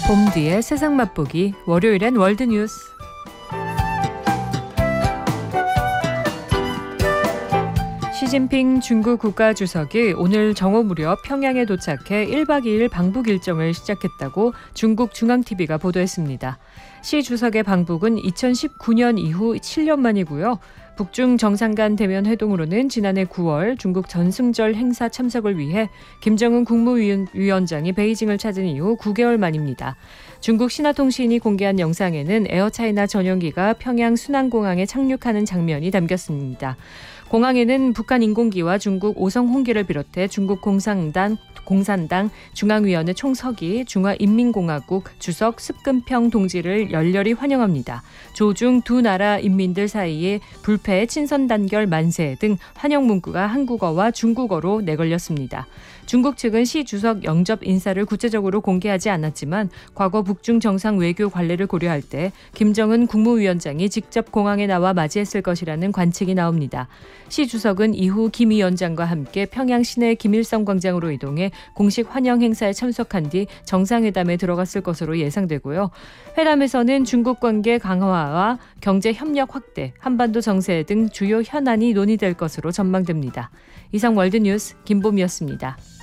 봄뒤의 세상 맛보기 월요일엔 월드뉴스. 시진핑 중국 국가주석이 오늘 정오 무렵 평양에 도착해 1박 2일 방북 일정을 시작했다고 중국 중앙TV가 보도했습니다. 시 주석의 방북은 2019년 이후 7년 만이고요. 북중 정상 간 대면 회동으로는 지난해 9월 중국 전승절 행사 참석을 위해 김정은 국무위원장이 베이징을 찾은 이후 9개월 만입니다. 중국 신화통신이 공개한 영상에는 에어차이나 전용기가 평양 순안공항에 착륙하는 장면이 담겼습니다. 공항에는 북한 인공기와 중국 오성 홍기를 비롯해 중국 공산당 중앙위원회 총서기, 중화인민공화국 주석 습근평 동지를 열렬히 환영합니다. 조중 두 나라 인민들 사이에 불패 친선 단결 만세 등 환영 문구가 한국어와 중국어로 내걸렸습니다. 중국 측은 시 주석 영접 인사를 구체적으로 공개하지 않았지만 과거 북중 정상 외교 관례를 고려할 때 김정은 국무위원장이 직접 공항에 나와 맞이했을 것이라는 관측이 나옵니다. 시 주석은 이후 김 위원장과 함께 평양 시내 김일성 광장으로 이동해 공식 환영 행사에 참석한 뒤 정상회담에 들어갔을 것으로 예상되고요. 회담에서는 중국 관계 강화와 경제 협력 확대, 한반도 정세 등 주요 현안이 논의될 것으로 전망됩니다. 이상 월드뉴스 김봄이었습니다.